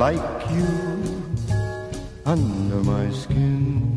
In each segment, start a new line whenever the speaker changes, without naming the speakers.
like you under my skin.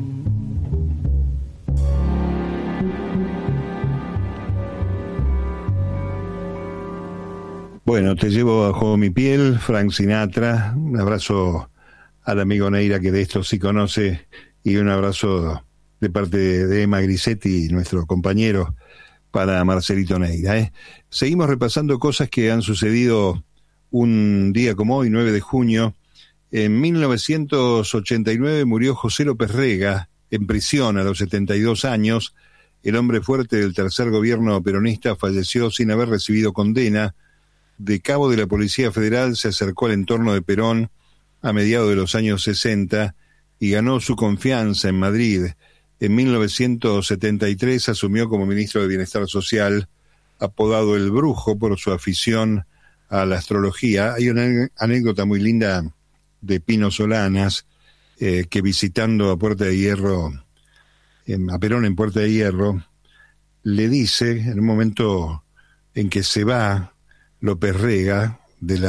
Bueno, te llevo bajo mi piel, Frank Sinatra. Un abrazo al amigo Neira, que de esto sí conoce, y un abrazo de parte de Emma Grisetti, nuestro compañero, para Marcelito Neira. Seguimos repasando cosas que han sucedido un día como hoy, 9 de junio. En 1989 murió José López Rega en prisión a los 72 años. El hombre fuerte del tercer gobierno peronista falleció sin haber recibido condena. De cabo de la Policía Federal se acercó al entorno de Perón a mediados de los años 60 y ganó su confianza en Madrid. En 1973 asumió como ministro de Bienestar Social, apodado El Brujo por su afición a la astrología. Hay una anécdota muy linda de Pino Solanas, que visitando a Puerta de Hierro, a Perón en Puerta de Hierro, le dice, en un momento en que se va López Rega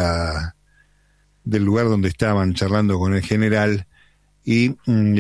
del lugar donde estaban charlando con el general, y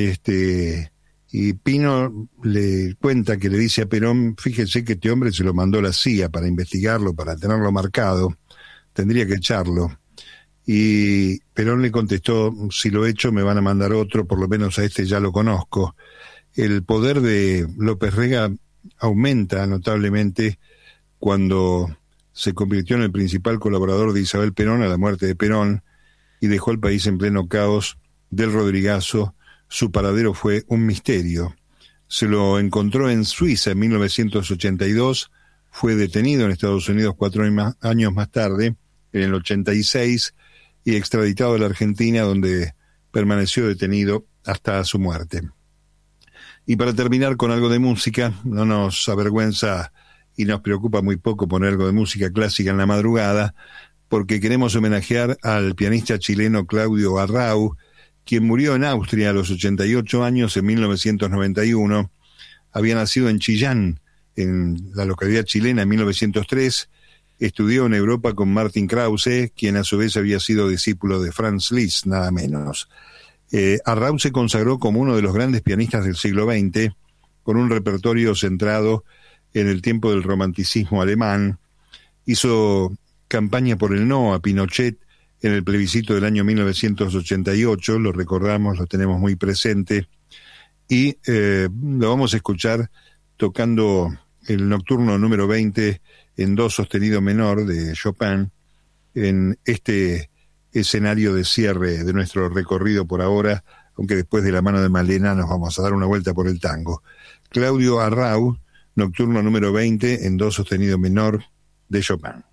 Pino le cuenta que le dice a Perón: fíjese que este hombre se lo mandó la CIA para investigarlo, para tenerlo marcado, tendría que echarlo. Y Perón le contestó: si lo echo me van a mandar otro, por lo menos a este ya lo conozco. El poder de López Rega aumenta notablemente cuando se convirtió en el principal colaborador de Isabel Perón a la muerte de Perón y dejó el país en pleno caos del Rodrigazo. Su paradero fue un misterio. Se lo encontró en Suiza en 1982, fue detenido en Estados Unidos 4 años más tarde, en el 86, y extraditado a la Argentina, donde permaneció detenido hasta su muerte. Y para terminar con algo de música, no nos avergüenza y nos preocupa muy poco poner algo de música clásica en la madrugada, porque queremos homenajear al pianista chileno Claudio Arrau, quien murió en Austria a los 88 años en 1991. Había nacido en Chillán, en la localidad chilena, en 1903. Estudió en Europa con Martin Krause, quien a su vez había sido discípulo de Franz Liszt, nada menos. Arrau se consagró como uno de los grandes pianistas del siglo XX, con un repertorio centrado en el tiempo del romanticismo alemán. Hizo campaña por el no a Pinochet en el plebiscito del año 1988, lo recordamos, lo tenemos muy presente, y lo vamos a escuchar tocando el nocturno número 20 en do sostenido menor de Chopin, en este escenario de cierre de nuestro recorrido por ahora, aunque después de la mano de Malena nos vamos a dar una vuelta por el tango. Claudio Arrau, nocturno número 20 en do sostenido menor de Chopin.